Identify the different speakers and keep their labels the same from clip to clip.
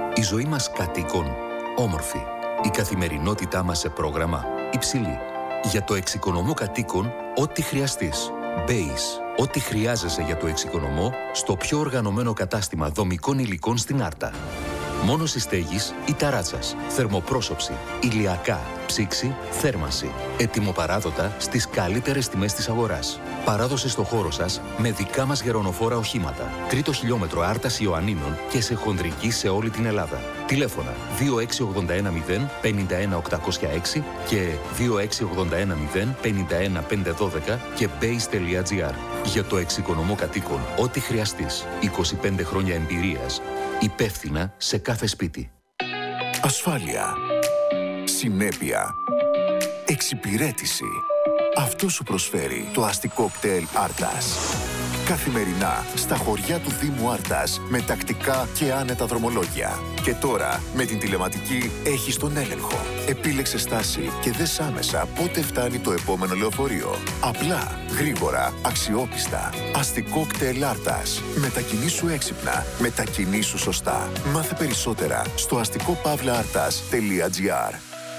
Speaker 1: Η ζωή μας κατοίκων όμορφη. Η καθημερινότητά μας σε πρόγραμμα υψηλή. Για το εξοικονομό κατοίκων, ό,τι χρειαστείς. Base. Ό,τι χρειάζεσαι για το εξοικονομό στο πιο οργανωμένο κατάστημα δομικών υλικών στην Άρτα. Μόνος στέγης ή ταράτσας, θερμοπρόσωψη, ηλιακά, ψήξη, θέρμανση. Ετοιμοπαράδοτα στις καλύτερες τιμές της αγοράς. Παράδοση στο χώρο σας με δικά μας γερονοφόρα οχήματα. 3ο χιλιόμετρο Άρτας Ιωαννίνων και σε χονδρική σε όλη την Ελλάδα. Τηλέφωνα 26810 51806 και 26810 51512 και base.gr. Για το εξοικονομό κατοίκων, ό,τι χρειαστείς. 25 χρόνια εμπειρίας. Υπεύθυνα σε κάθε σπίτι.
Speaker 2: Ασφάλεια. Συνέπεια. Εξυπηρέτηση. Αυτό σου προσφέρει το αστικό κτέλ Άρτας. Καθημερινά στα χωριά του Δήμου Άρτας με τακτικά και άνετα δρομολόγια. Και τώρα με την τηλεματική έχεις τον έλεγχο. Επίλεξε στάση και δες άμεσα πότε φτάνει το επόμενο λεωφορείο. Απλά, γρήγορα, αξιόπιστα. Αστικό κτέλ Άρτας. Μετακινήσου έξυπνα. Μετακινήσου σωστά. Μάθε περισσότερα στο αστικοπαύλαartas.gr.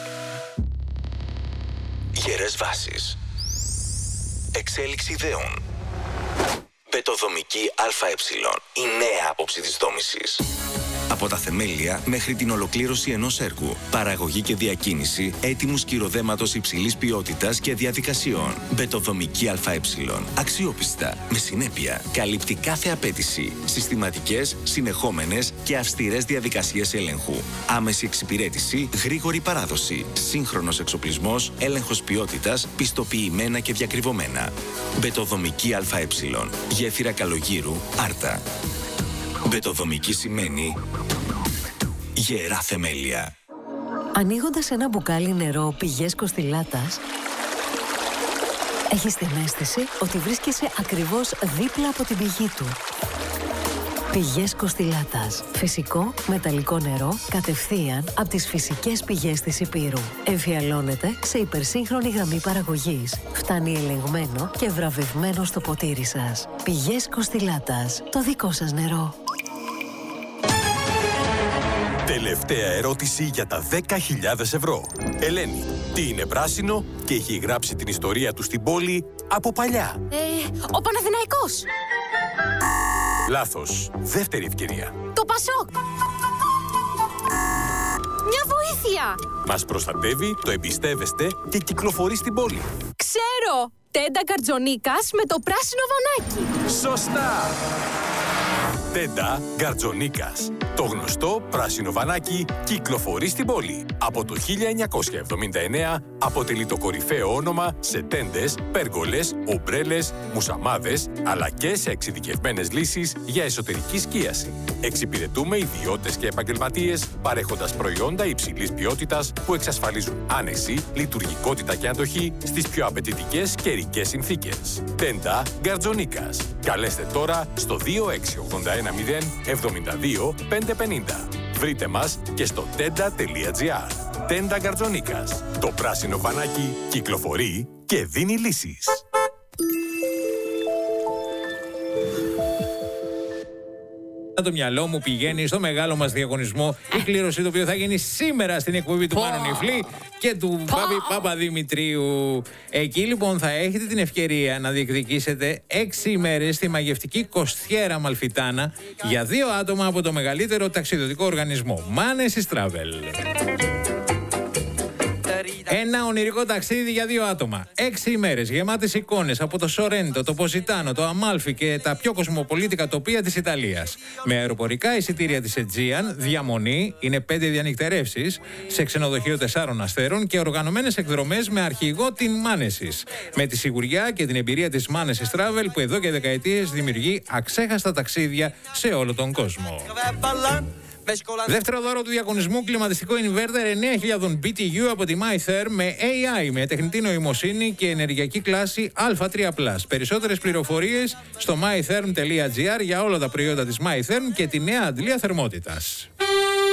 Speaker 3: Γερές βάσεις. Εξέλιξη ιδεών. Μπετοδομική ΑΕ. Η νέα άποψη της δόμησης. Από τα θεμέλια μέχρι την ολοκλήρωση ενός έργου. Παραγωγή και διακίνηση έτοιμου σκυροδέματος υψηλής ποιότητας και διαδικασιών. Μπετοδομική ΑΕ. Αξιόπιστα, με συνέπεια. Καλύπτει κάθε απέτηση. Συστηματικές, συνεχόμενες και αυστηρές διαδικασίες ελέγχου. Άμεση εξυπηρέτηση, γρήγορη παράδοση. Σύγχρονος εξοπλισμός, έλεγχος ποιότητας, πιστοποιημένα και διακριβωμένα. Μπετοδομική ΑΕ. Γέφυρα Καλογύρου, Άρτα. Μπετοδομική σημαίνει γερά θεμέλια.
Speaker 4: Ανοίγοντας ένα μπουκάλι νερό πηγές Κοστιλάτας, έχεις την αίσθηση ότι βρίσκεσαι ακριβώς δίπλα από την πηγή του. Πηγές Κοστιλάτας. Φυσικό, μεταλλικό νερό, κατευθείαν από τις φυσικές πηγές της Ηπείρου. Εμφιαλώνεται σε υπερσύγχρονη γραμμή παραγωγής. Φτάνει ελεγμένο και βραβευμένο στο ποτήρι σας. Πηγές Κοστιλάτας. Το δικό σας νερό.
Speaker 5: Τελευταία ερώτηση για τα 10.000 ευρώ. Ελένη, τι είναι πράσινο και έχει γράψει την ιστορία του στην πόλη από παλιά?
Speaker 6: Ο Παναθηναϊκός.
Speaker 5: Λάθος. Δεύτερη ευκαιρία.
Speaker 6: Το Πασόκ. Μια βοήθεια.
Speaker 5: Μας προστατεύει, το εμπιστεύεστε και κυκλοφορεί στην πόλη.
Speaker 6: Ξέρω. Τέντα Γκαρτζονίκας με το πράσινο βανάκι.
Speaker 5: Σωστά. Τέντα Γκαρτζονίκας. Το γνωστό πράσινο βανάκι κυκλοφορεί στην πόλη. Από το 1979 αποτελεί το κορυφαίο όνομα σε τέντες, πέργολες, ομπρέλες, μουσαμάδες, αλλά και σε εξειδικευμένες λύσεις για εσωτερική σκίαση. Εξυπηρετούμε ιδιώτες και επαγγελματίες, παρέχοντας προϊόντα υψηλής ποιότητας που εξασφαλίζουν άνεση, λειτουργικότητα και αντοχή στις πιο απαιτητικές καιρικές συνθήκες. Τέντα Γκαρτζονίκας. Καλέστε τώρα στο 26810 72 550. Βρείτε μας και στο tenda.gr. Τέντα Γκαρτζονίκας. Το πράσινο βανάκι κυκλοφορεί και δίνει λύσεις.
Speaker 7: Το μυαλό μου πηγαίνει στο μεγάλο μας διαγωνισμό, η κλήρωση το οποίο θα γίνει σήμερα στην εκπομπή του Μάνου Νιφλή και του Μπάμπη Παπαδημητρίου. Εκεί λοιπόν θα έχετε την ευκαιρία να διεκδικήσετε 6 ημέρες στη μαγευτική Κοστιέρα Αμαλφιτάνα για 2 άτομα από το μεγαλύτερο ταξιδιωτικό οργανισμό Manesis Travel. Ένα ονειρικό ταξίδι για 2 άτομα. 6 ημέρες γεμάτες εικόνες από το Σορέντο, το Ποζιτάνο, το Αμάλφι και τα πιο κοσμοπολίτικα τοπία της Ιταλίας. Με αεροπορικά εισιτήρια της Aegean, διαμονή, είναι 5 διανυκτερεύσεις, σε ξενοδοχείο 4 αστέρων και οργανωμένες εκδρομές με αρχηγό την Manesis. Με τη σιγουριά και την εμπειρία της Manesis Travel που εδώ και δεκαετίες δημιουργεί αξέχαστα ταξίδια σε όλο τον κόσμο. Δεύτερο δώρο του διαγωνισμού, κλιματιστικό inverter 9.000 BTU από τη MyTherm με AI, με τεχνητή νοημοσύνη και ενεργειακή κλάση Α3+. Περισσότερες πληροφορίες στο mytherm.gr για όλα τα προϊόντα της MyTherm και τη νέα αντλία θερμότητας.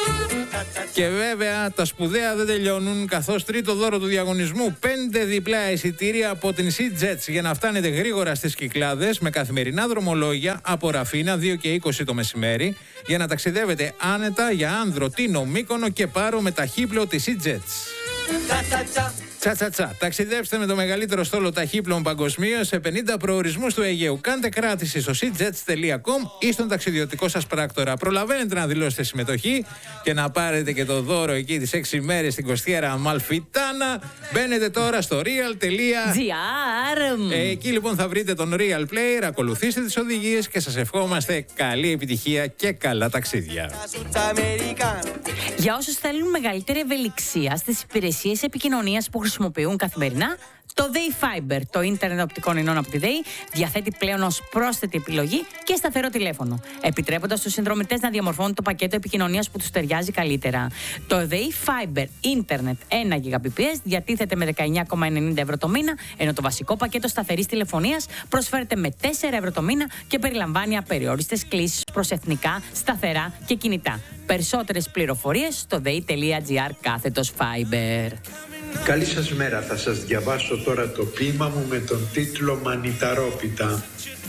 Speaker 7: Και βέβαια τα σπουδαία δεν τελειώνουν, καθώς τρίτο δώρο του διαγωνισμού 5 διπλά εισιτήρια από την SeaJets για να φτάνετε γρήγορα στις Κυκλάδες με καθημερινά δρομολόγια από Ραφίνα 2 και 20 το μεσημέρι για να ταξιδεύετε άνετα για Άνδρο, Τίνο, Μύκονο και Πάρο με ταχύπλο της SeaJets. Τσα. Ταξιδέψτε με το μεγαλύτερο στόλο ταχύπλων παγκοσμίως σε 50 προορισμούς του Αιγαίου. Κάντε κράτηση στο seajets.com ή στον ταξιδιωτικό σας πράκτορα. Προλαβαίνετε να δηλώσετε συμμετοχή και να πάρετε και το δώρο εκεί τις 6 ημέρες στην Κοστιέρα Αμάλφιτάνα. Μπαίνετε τώρα στο real.gr. Εκεί λοιπόν θα βρείτε τον Real Player, ακολουθήστε τις οδηγίες και σας ευχόμαστε καλή επιτυχία και καλά ταξίδια.
Speaker 8: Για όσους θέλουν μεγαλύτερη ευελιξία στις υπηρεσίες επικοινωνίας που χρησιμοποιούν καθημερινά, το ΔΕΗ Fiber, το ίντερνετ οπτικών ινών από τη ΔΕΗ, διαθέτει πλέον ως πρόσθετη επιλογή και σταθερό τηλέφωνο, επιτρέποντας στους συνδρομητές να διαμορφώνουν το πακέτο επικοινωνίας που τους ταιριάζει καλύτερα. Το ΔΕΗ Fiber ίντερνετ 1 Gbps διατίθεται με 19,90 ευρώ το μήνα, ενώ το βασικό πακέτο σταθερής τηλεφωνίας προσφέρεται με 4 ευρώ το μήνα και περιλαμβάνει απεριόριστες κλήσεις προς εθνικά, σταθερά και κινητά. Περισσότερες πληροφορίες στο dei.gr/Fiber.
Speaker 9: Καλή σας μέρα. Θα σας διαβάσω τώρα το ποίημα μου με τον τίτλο «Μανιταρόπιτα».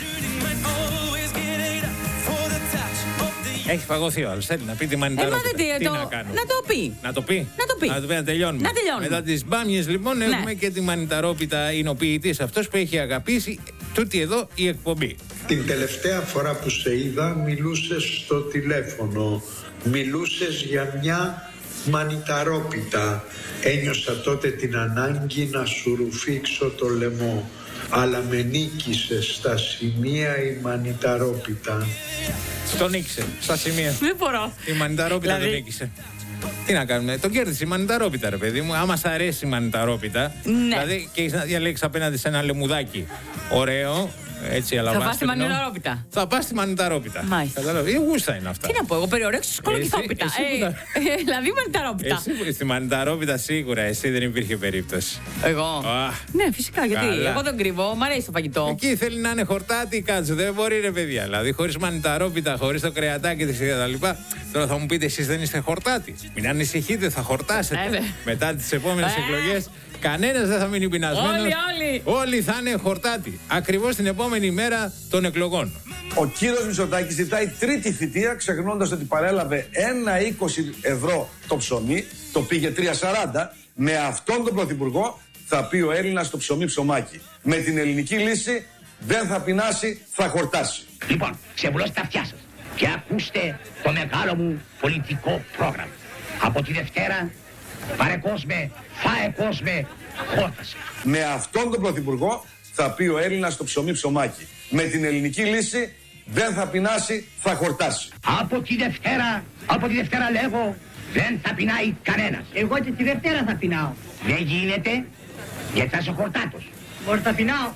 Speaker 7: Έχει φαγωθεί ο άλλος. Θέλει να πει τη μανιταρόπιτα. Τι να κάνουμε.
Speaker 8: Να το πει.
Speaker 7: Να το πει. Να τελειώνουμε. Μετά τις μπάμιες λοιπόν έχουμε και τη μανιταρόπιτα. Είναι ο ποιητής αυτός που έχει αγαπήσει τούτη εδώ η εκπομπή.
Speaker 9: Την τελευταία φορά που σε είδα μιλούσες στο τηλέφωνο. Μιλούσες για μια μανιταρόπιτα. Ένιωσα τότε την ανάγκη να σου ρουφήξω το λαιμό, αλλά με νίκησε στα σημεία η μανιταρόπιτα.
Speaker 7: Τον νίκησε στα σημεία.
Speaker 8: Δεν μπορώ.
Speaker 7: Η μανιταρόπιτα τον νίκησε. Τι να κάνουμε, τον κέρδισε η μανιταρόπιτα, ρε παιδί μου. Άμα σ' αρέσει η μανιταρόπιτα, δηλαδή και έχεις να διαλέξεις απέναντι σε ένα λεμουδάκι ωραίο, έτσι, αλλά
Speaker 8: θα πας στη μανιταρόπιτα.
Speaker 7: Θα πας στη μανιταρόπιτα.
Speaker 8: Μάλιστα.
Speaker 7: Καταλάβει, γούστα είναι αυτά.
Speaker 8: Τι να πω, εγώ περιορέξω σκολοκυθόπιτα. Δηλαδή μανιταρόπιτα.
Speaker 7: Στη μανιταρόπιτα σίγουρα, εσύ δεν υπήρχε περίπτωση.
Speaker 8: Εγώ. Ναι, φυσικά, γιατί εγώ δεν κρύβω, μ' αρέσει το φαγητό.
Speaker 7: Εκεί θέλει να είναι χορτάτι, κάτσο. Δεν μπορεί, ρε παιδιά. Δηλαδή, χωρίς μανιταρόπιτα, χωρίς το κρεατάκι της κτλ. Τώρα θα μου πείτε, εσείς δεν είστε χορτάτι. Μην ανησυχείτε, θα χορτάσετε. Μετά τις επόμενες εκλογές. Κανένας δεν θα μείνει πεινασμένος. Όλοι θα είναι χορτάτι. Ακριβώς την επόμενη μέρα των εκλογών.
Speaker 10: Ο κύριος Μητσοτάκης ζητάει τρίτη θητεία, ξεχνώντας ότι παρέλαβε 1,20 ευρώ το ψωμί, το πήγε 3,40. Με αυτόν τον πρωθυπουργό θα πει ο Έλληνας το ψωμί ψωμάκι. Με την ελληνική λύση δεν θα πεινάσει, θα χορτάσει.
Speaker 11: Λοιπόν, ξεβουλώστε τα αυτιά σας και ακούστε το μεγάλο μου πολιτικό πρόγραμμα. Από τη Δευτέρα, πάρε κόσμε, φάε κόσμε, χόρτασε.
Speaker 10: Με αυτόν τον πρωθυπουργό θα πει ο Έλληνας το ψωμί ψωμάκι. Με την ελληνική λύση δεν θα πεινάσει, θα χορτάσει.
Speaker 11: Από τη Δευτέρα λέγω, δεν θα πεινάει κανένας.
Speaker 12: Εγώ και τη Δευτέρα θα πεινάω.
Speaker 11: Δεν γίνεται, γιατί θα είσαι χορτάτος.
Speaker 12: Μπορεί θα πεινάω.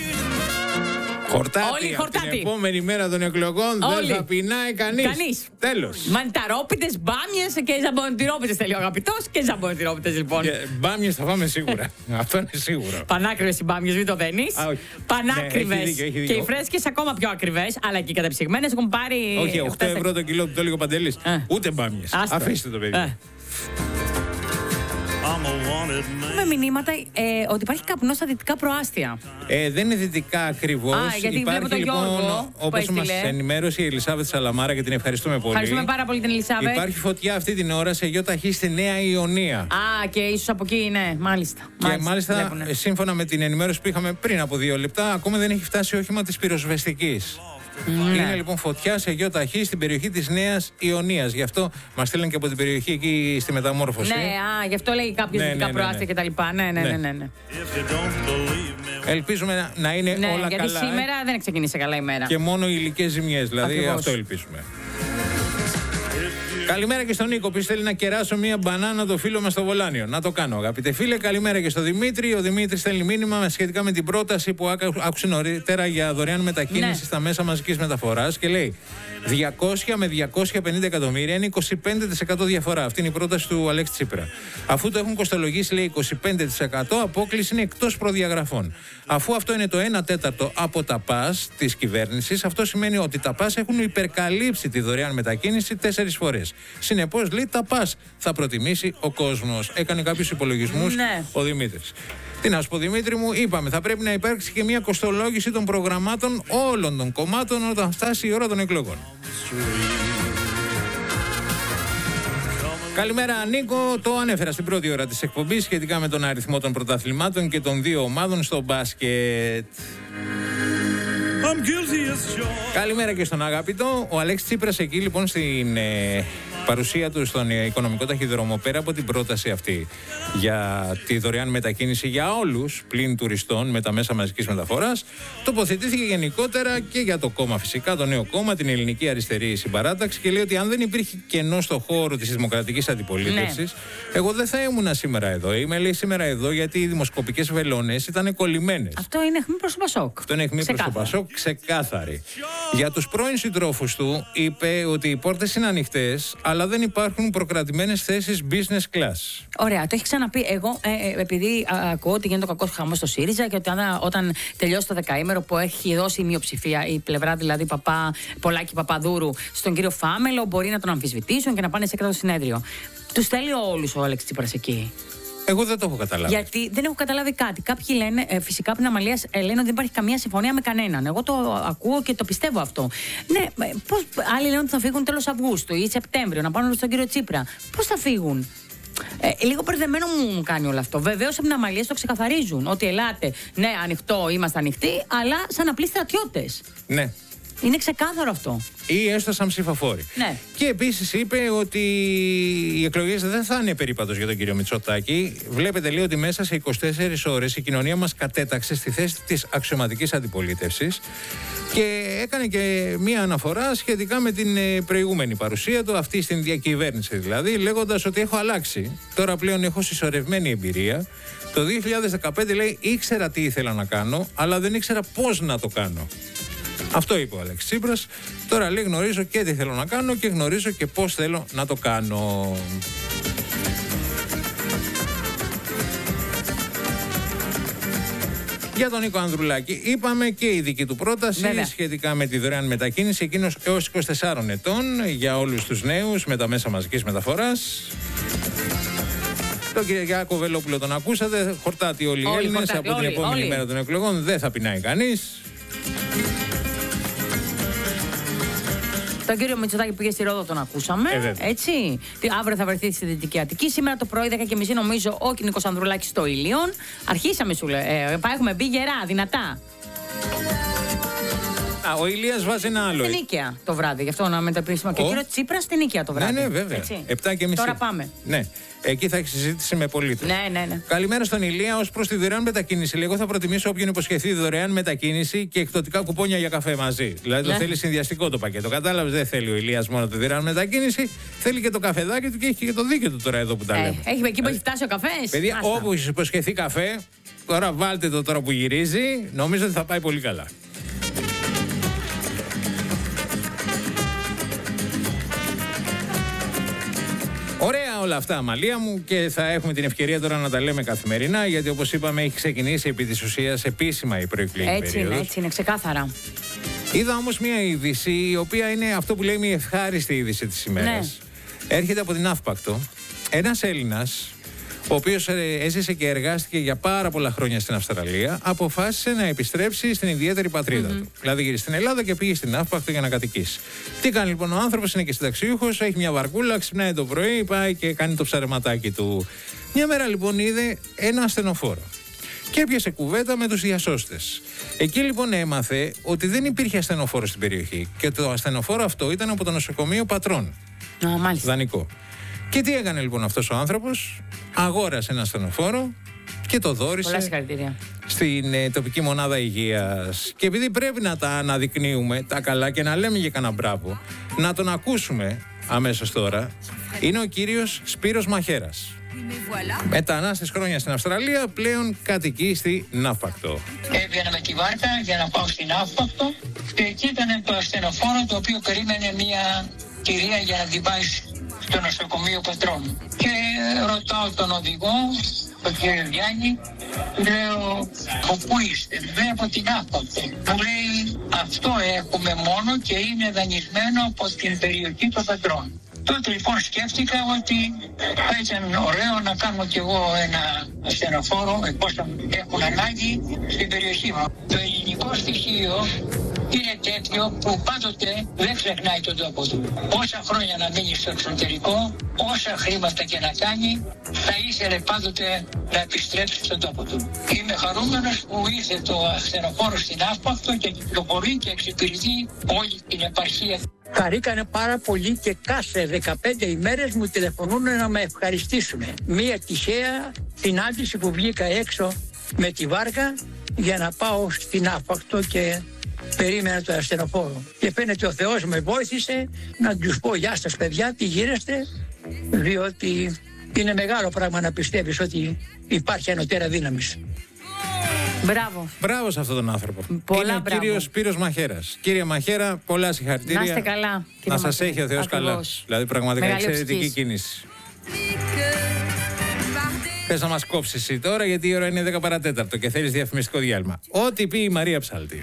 Speaker 7: Χορτάτι, από την επόμενη μέρα των εκλογών δεν θα πεινάει κανείς. Τέλος.
Speaker 8: Μανιταρόπιτες, μπάμιες και ζαμπονιτυρόπιτες θέλει ο αγαπητός και ζαμπονιτυρόπιτες λοιπόν.
Speaker 7: Μπάμιες θα φάμε σίγουρα. Αυτό είναι σίγουρο.
Speaker 8: Πανάκριβες οι μπάμιες, μην το δένεις. Πανάκριβες. Και οι φρέσκες ακόμα πιο ακριβές, αλλά και οι κατεψυγμένες έχουν πάρει.
Speaker 7: Όχι, 8 ευρώ το κιλό που το έλεγε ο Παντελής. Ούτε μπάμιες. Αφήστε το παιδί.
Speaker 8: Με μηνύματα ότι υπάρχει καπνό στα δυτικά προάστια.
Speaker 7: Δεν είναι δυτικά ακριβώς.
Speaker 8: Γιατί υπάρχει λοιπόν,
Speaker 7: όπως μας ενημέρωσε η Ελισάβετ Σαλαμάρα και την ευχαριστούμε πολύ.
Speaker 8: Ευχαριστούμε πάρα πολύ την Ελισάβετ.
Speaker 7: Υπάρχει φωτιά αυτή την ώρα σε ΙΟΤΑΧΗ στη Νέα Ιωνία.
Speaker 8: Και ίσως από εκεί είναι, μάλιστα.
Speaker 7: Και μάλιστα σύμφωνα με την ενημέρωση που είχαμε πριν από 2 λεπτά, ακόμα δεν έχει φτάσει όχημα της πυροσβεστικής. Είναι λοιπόν φωτιά σε ΙΟΤΑΧΗ στην περιοχή της Νέας Ιωνίας. Γι' αυτό μας στείλαν και από την περιοχή εκεί στη μεταμόρφωση.
Speaker 8: Ναι, γι' αυτό λέει κάποιος δυτικά προάστια κτλ. Ναι.
Speaker 7: Ελπίζουμε να είναι όλα καλά.
Speaker 8: Γιατί σήμερα δεν ξεκίνησε καλά η μέρα.
Speaker 7: Και μόνο υλικές ζημιές, δηλαδή. Ακριβώς. Αυτό ελπίζουμε. Καλημέρα και στον Νίκο, που θέλει να κεράσω μία μπανάνα το φίλο μας στο Βολάνιο. Να το κάνω, αγαπητέ φίλε. Καλημέρα και στον Δημήτρη. Ο Δημήτρης στέλνει μήνυμα σχετικά με την πρόταση που άκουσε νωρίτερα για δωρεάν μετακίνηση στα μέσα μαζικής μεταφοράς και λέει 200 με 250 εκατομμύρια είναι 25% διαφορά. Αυτή είναι η πρόταση του Αλέξη Τσίπρα. Αφού το έχουν κοστολογήσει, λέει 25%, απόκληση είναι εκτός προδιαγραφών. Αφού αυτό είναι το 1/4 από τα ΠΑΣ της κυβέρνησης, αυτό σημαίνει ότι τα ΠΑΣ έχουν υπερκαλύψει τη δωρεάν μετακίνηση 4 4 φορές. Συνεπώς, λέει, τα πας θα προτιμήσει ο κόσμος. Έκανε κάποιους υπολογισμούς ο Δημήτρης. Τι να σου πω, Δημήτρη μου, είπαμε, θα πρέπει να υπάρξει και μια κοστολόγηση των προγραμμάτων όλων των κομμάτων όταν φτάσει η ώρα των εκλογών. Καλημέρα, Νίκο. Το ανέφερα στην πρώτη ώρα της εκπομπής σχετικά με τον αριθμό των πρωταθλημάτων και των 2 ομάδων στο μπάσκετ. Καλημέρα και στον αγαπητό. Ο Αλέξης Τσίπρας εκεί λοιπόν στην παρουσία του στον οικονομικό ταχυδρόμο, πέρα από την πρόταση αυτή για τη δωρεάν μετακίνηση για όλους πλην τουριστών με τα μέσα μαζικής μεταφοράς, τοποθετήθηκε γενικότερα και για το κόμμα φυσικά, το νέο κόμμα, την Ελληνική Αριστερή Συμπαράταξη, και λέει ότι αν δεν υπήρχε κενό στο χώρο της δημοκρατικής αντιπολίτευσης, εγώ δεν θα ήμουν σήμερα εδώ. Είμαι, λέει, σήμερα εδώ γιατί οι δημοσκοπικές βελόνες ήταν κολλημένες.
Speaker 8: Αυτό είναι αιχμή προς το Πασόκ.
Speaker 7: Αυτό είναι αιχμή προς το Πασόκ, ξεκάθαρη. Για τους πρώην συντρόφους του, είπε ότι οι πόρτες είναι ανοιχτές, αλλά δεν υπάρχουν προκρατημένες θέσεις business class. Ωραία, το
Speaker 8: έχει ξαναπεί. Εγώ, επειδή ακούω ότι γίνεται ο κακός χαμός στο ΣΥΡΙΖΑ και ότι όταν τελειώσει το δεκαήμερο που έχει δώσει η μειοψηφία, η πλευρά δηλαδή Πολάκη Παπαδούρου, στον κύριο Φάμελο, μπορεί να τον αμφισβητήσουν και να πάνε σε έκτακτο συνέδριο. Τους θέλει όλους ο Αλέξης Τσίπρας εκεί.
Speaker 7: Εγώ δεν το έχω καταλάβει.
Speaker 8: Γιατί δεν έχω καταλάβει κάτι. Κάποιοι λένε, φυσικά πριν Αμαλίας, λένε ότι δεν υπάρχει καμία συμφωνία με κανέναν. Εγώ το ακούω και το πιστεύω αυτό. Ναι, πώς, άλλοι λένε ότι θα φύγουν τέλος Αυγούστου ή Σεπτέμβριο, να πάνε στον κύριο Τσίπρα. Πώς θα φύγουν? Λίγο μπερδεμένο μου κάνει όλο αυτό. Βεβαίως από την Αμαλίας το ξεκαθαρίζουν. Ότι ελάτε, ναι, ανοιχτό, είμαστε ανοιχτοί, αλλά σαν απλοί στρατιώτες.
Speaker 7: Ναι.
Speaker 8: Είναι ξεκάθαρο αυτό.
Speaker 7: Ή έστω σαν ψηφοφόροι.
Speaker 8: Ναι.
Speaker 7: Και επίσης είπε ότι οι εκλογές δεν θα είναι περίπατος για τον κύριο Μητσοτάκη. Βλέπετε, λέει, ότι μέσα σε 24 ώρες η κοινωνία μας κατέταξε στη θέση της αξιωματικής αντιπολίτευσης και έκανε και μία αναφορά σχετικά με την προηγούμενη παρουσία του, αυτή στην διακυβέρνηση δηλαδή, λέγοντας ότι έχω αλλάξει. Τώρα πλέον έχω συσσωρευμένη εμπειρία. Το 2015, λέει, ήξερα τι ήθελα να κάνω, αλλά δεν ήξερα πώς να το κάνω. Αυτό είπε ο Αλέξης Τσίπρας. Τώρα, λέει, γνωρίζω και τι θέλω να κάνω και γνωρίζω και πώς θέλω να το κάνω. Για τον Νίκο Ανδρουλάκη είπαμε και η δική του πρόταση σχετικά με τη δωρεάν μετακίνηση, εκείνος έως 24 ετών για όλους τους νέους με τα μέσα μαζικής μεταφοράς. Τον Κυριάκο Βελόπουλο τον ακούσατε, χορτάτη όλοι οι Έλληνες από την επόμενη μέρα των εκλογών, δεν θα πεινάει κανείς.
Speaker 8: Τον κύριο Μητσοτάκη που πήγε στη Ρόδο τον ακούσαμε. Έτσι. Αύριο θα βρεθεί στη Δυτική Αττική. Σήμερα το πρωί 10:30 νομίζω ο Νίκος Ανδρουλάκης στο Ήλιον. Αρχίσαμε, σου λέει. Έχουμε μπει γερά, δυνατά.
Speaker 7: Ο Ηλίας βάζει ένα άλλο.
Speaker 8: Στην Νίκαια το βράδυ, γι' αυτό να μεταπίσουμε. Και ο κύριο Τσίπρα στην Νίκαια το βράδυ.
Speaker 7: Ναι, βέβαια. 7:30.
Speaker 8: Τώρα πάμε.
Speaker 7: Ναι. Εκεί θα έχει συζήτηση με πολίτες.
Speaker 8: Ναι.
Speaker 7: Καλημέρα στον Ηλία. Ως προς τη δωρεάν μετακίνηση, εγώ θα προτιμήσω όποιον υποσχεθεί δωρεάν μετακίνηση και εκπτωτικά κουπόνια για καφέ μαζί. Δηλαδή το θέλει συνδυαστικό το πακέτο. Κατάλαβες, δεν θέλει ο Ηλίας μόνο τη δωρεάν μετακίνηση, θέλει και το καφεδάκι του και έχει και το δίκαιο του τώρα εδώ που τα λέμε.
Speaker 8: Έχει εκεί που έχει φτάσει ο καφές.
Speaker 7: Παιδιά, όπου υποσχεθεί καφέ, τώρα βάλτε το τώρα που γυρίζει, νομίζω ότι θα πάει πολύ καλά. Ωραία όλα αυτά, Αμαλία μου, και θα έχουμε την ευκαιρία τώρα να τα λέμε καθημερινά, γιατί όπως είπαμε έχει ξεκινήσει επί της ουσίας επίσημα η προεκλογική περίοδος.
Speaker 8: Έτσι είναι, ξεκάθαρα.
Speaker 7: Είδα όμως μια είδηση, η οποία είναι αυτό που λέμε η ευχάριστη είδηση της ημέρας. Ναι. Έρχεται από την Αύπακτο. Ένας Έλληνας, ο οποίος έζησε και εργάστηκε για πάρα πολλά χρόνια στην Αυστραλία, αποφάσισε να επιστρέψει στην ιδιαίτερη πατρίδα του. Δηλαδή γύρισε στην Ελλάδα και πήγε στην Αύπακτο για να κατοικήσει. Τι κάνει λοιπόν ο άνθρωπος? Είναι και συνταξιούχος, έχει μια βαρκούλα, ξυπνάει το πρωί, πάει και κάνει το ψαρεματάκι του. Μια μέρα λοιπόν είδε ένα ασθενοφόρο και έπιασε κουβέντα με τους διασώστες. Εκεί λοιπόν έμαθε ότι δεν υπήρχε ασθενοφόρο στην περιοχή και το ασθενοφόρο αυτό ήταν από το νοσοκομείο Πατρών. Δανεικό. Και τι έκανε λοιπόν αυτός ο άνθρωπος? Αγόρασε ένα ασθενοφόρο και το δώρισε στην τοπική μονάδα υγείας. Και επειδή πρέπει να τα αναδεικνύουμε τα καλά και να λέμε για κανένα μπράβο, να τον ακούσουμε αμέσως τώρα. Είναι ο κύριος Σπύρος Μαχέρας. Μετανάστης χρόνια στην Αυστραλία, πλέον κατοικεί στη Αύπακτο.
Speaker 13: Έβγαινα με τη βάρκα για να πάω στην Αύπακτο και εκεί ήταν το ασθενοφόρο το οποίο περίμενε μια κυρία για να την πάει στο νοσοκομείο Πατρών. Και ρωτάω τον οδηγό, τον κύριο Γιάννη, λέω, από πού είστε? Λέει, από την Αύπακτο. Μου λέει, αυτό έχουμε μόνο και είναι δανεισμένο από την περιοχή των Πατρών. Τότε λοιπόν σκέφτηκα ότι θα ήταν ωραίο να κάνω κι εγώ ένα ασθενοφόρο, εφόσον έχουν ανάγκη στην περιοχή μου. Το ελληνικό στοιχείο είναι τέτοιο που πάντοτε δεν ξεχνάει τον τόπο του. Όσα χρόνια να μείνει στο εξωτερικό, όσα χρήματα και να κάνει, θα ήθελε πάντοτε να επιστρέψει στον τόπο του. Είμαι χαρούμενος που ήρθε το ασθενοφόρο στην Αύπακτο και κυκλοφορεί και εξυπηρετεί όλη την επαρχία.
Speaker 12: Χαρήκανε πάρα πολύ και κάθε 15 ημέρες μου τηλεφωνούν να με ευχαριστήσουν. Μία τυχαία συνάντηση που βγήκα έξω με τη βάρκα για να πάω στην Άφακτο και περίμενα το ασθενοφόρο. Και φαίνεται ο Θεός με βοήθησε να τους πω γεια σας παιδιά, τι γίνεστε, διότι είναι μεγάλο πράγμα να πιστεύεις ότι υπάρχει ανωτέρα δύναμης.
Speaker 8: Μπράβο.
Speaker 7: Μπράβο σε αυτόν τον άνθρωπο.
Speaker 8: Πολλά
Speaker 7: είναι ο κύριος Σπύρος Μαχαίρας. Κύριε Μαχαίρα, πολλά συγχαρητήρια.
Speaker 8: Να είστε καλά.
Speaker 7: Να σας έχει ο Θεός καλά. Δηλαδή, πραγματικά εξαιρετική κίνηση. Θες να μας κόψεις εσύ τώρα, γιατί η ώρα είναι 10 παρατέταρτο και θέλεις διαφημιστικό διάλειμμα. Ό,τι πει η Μαρία Ψάλτη.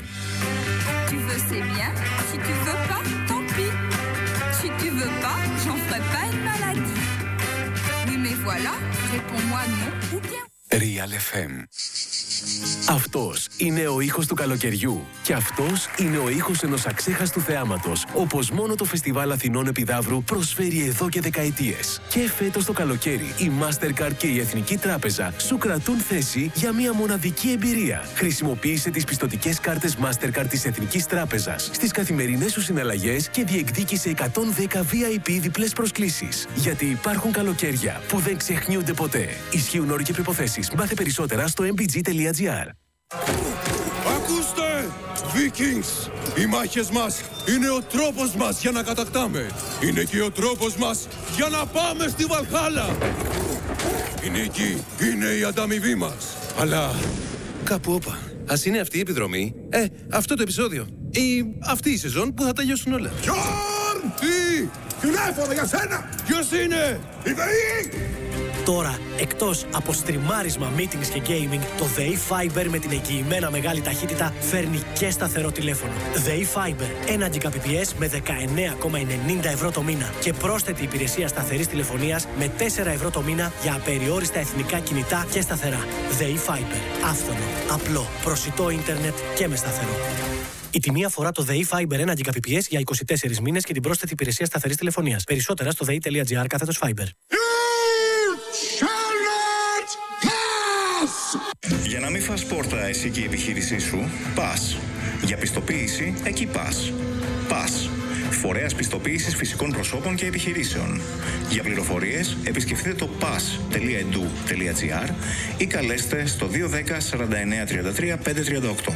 Speaker 14: Real FM. Αυτός είναι ο ήχος του καλοκαιριού και αυτός είναι ο ήχος ενός αξέχαστου θεάματος, όπως μόνο το Φεστιβάλ Αθηνών Επιδαύρου προσφέρει εδώ και δεκαετίες. Και φέτος το καλοκαίρι η Mastercard και η Εθνική Τράπεζα σου κρατούν θέση για μια μοναδική εμπειρία. Χρησιμοποίησε τις πιστωτικές κάρτες Mastercard της Εθνικής Τράπεζας στις καθημερινές σου συναλλαγές και διεκδίκησε 110 VIP διπλές προσκλήσεις. Γιατί υπάρχουν καλοκαίρια που δεν ξεχνιούνται ποτέ. Ισχύουν όροι και προϋποθέσεις. Μάθε περισσότερα στο mbg.gr.
Speaker 15: Ακούστε! Vikings! Οι μάχες μας είναι ο τρόπος μας για να κατακτάμε. Είναι και ο τρόπος μας για να πάμε στη Βαλχάλα. Η νίκη είναι η ανταμοιβή μας. Αλλά κάπου όπα. Ας είναι αυτή η επιδρομή. Αυτό το επεισόδιο. Ή αυτή η σεζόν που θα τελειώσουν όλα. Γιόρν! Τι! Τηλέφωνο για σένα! Ποιος είναι? Η ΔΕΗ!
Speaker 16: Τώρα, εκτός από στριμάρισμα, meetings και gaming, το ΔΕΗ Fiber με την εγγυημένα μεγάλη ταχύτητα φέρνει και σταθερό τηλέφωνο. ΔΕΗ Fiber, 1 Gbps με 19,90 ευρώ το μήνα και πρόσθετη υπηρεσία σταθερής τηλεφωνίας με 4 ευρώ το μήνα για απεριόριστα εθνικά κινητά και σταθερά. ΔΕΗ Fiber, άφθονο, απλό, προσιτό ίντερνετ και με σταθερό. Η τιμή αφορά το ΔΕΗ Fiber 1 Gbps για 24 μήνες και την πρόσθετη υπηρεσία σταθερής τηλεφωνίας. Περισσότερα στο dei.gr/Fiber.
Speaker 3: Για να μην φας πόρτα εσύ και η επιχείρησή σου, πας. Για πιστοποίηση, εκεί πας. Πας. Φορέας πιστοποίησης φυσικών προσώπων και επιχειρήσεων. Για πληροφορίες, επισκεφτείτε το pas.edu.gr ή καλέστε στο 210 49 33 538.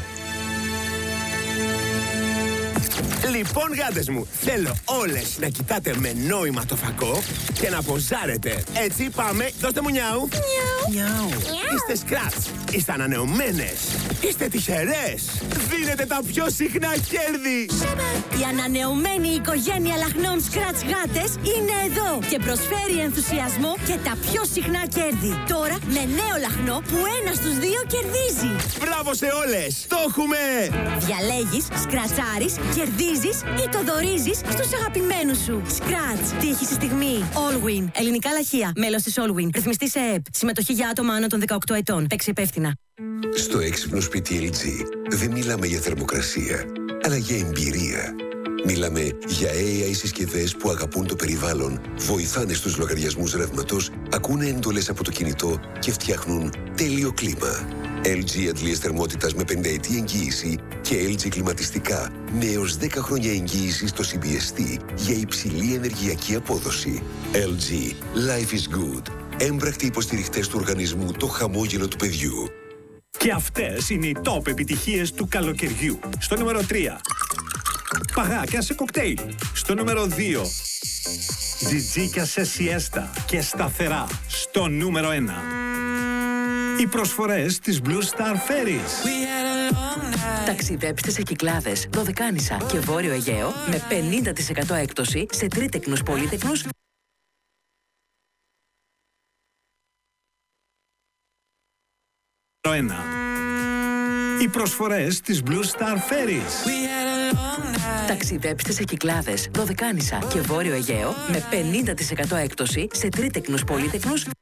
Speaker 17: Λοιπόν, γάτες μου, θέλω όλες να κοιτάτε με νόημα το φακό και να ποζάρετε. Έτσι, πάμε. Δώστε μου νιάου. Νιάου. Είστε σκράτς. Είστε ανανεωμένες. Είστε τυχερές. Δίνετε τα πιο συχνά κέρδη.
Speaker 18: Η ανανεωμένη οικογένεια λαχνών σκράτς γάτες είναι εδώ και προσφέρει ενθουσιασμό και τα πιο συχνά κέρδη. Τώρα με νέο λαχνό που 1 στους 2 κερδίζει.
Speaker 17: Μπράβο σε όλες. Το έχουμε.
Speaker 18: Διαλέγεις, σκρατσάρεις, κερδίζεις ή το δωρίζεις στους αγαπημένους σου. Scratch. Τύχη στη στιγμή. Allwin. Ελληνικά λαχεία. Μέλος της Allwin. Ρυθμιστή σε ΕΕΠ. Συμμετοχή για άτομα άνω των 18 ετών. Παίξει υπεύθυνα.
Speaker 19: Στο έξυπνο σπίτι LG δεν μιλάμε για θερμοκρασία, αλλά για εμπειρία. Μιλάμε για AI συσκευές που αγαπούν το περιβάλλον, βοηθάνε στους λογαριασμούς ρεύματος, ακούνε εντολές από το κινητό και φτιάχνουν τέλειο κλίμα. LG αντλίες θερμότητας με 5 ετή εγγύηση και LG κλιματιστικά με έως 10 χρόνια εγγύηση στο CBST για υψηλή ενεργειακή απόδοση. LG. Life is good. Έμπρακτοι υποστηριχτές του οργανισμού Το Χαμόγελο του Παιδιού.
Speaker 20: Και αυτές είναι οι top επιτυχίες του καλοκαιριού. Στο νούμερο 3. Παγάκια σε κοκτέιλ. Στο νούμερο 2. Τζιτζίκια σε σιέστα και σταθερά. Στο νούμερο 1. Οι προσφορές της Blue Star Ferries.
Speaker 21: Ταξιδέψτε σε Κυκλάδες, Δωδεκάνησα και Βόρειο Αιγαίο με 50% έκπτωση σε τρίτεκνους, πολύτεκνους.
Speaker 20: Οι προσφορές της Blue Star Ferries.
Speaker 21: Ταξιδέψτε σε Κυκλάδες, Δωδεκάνησα και Βόρειο Αιγαίο με 50% έκπτωση σε τρίτεκνους, πολύτεκνους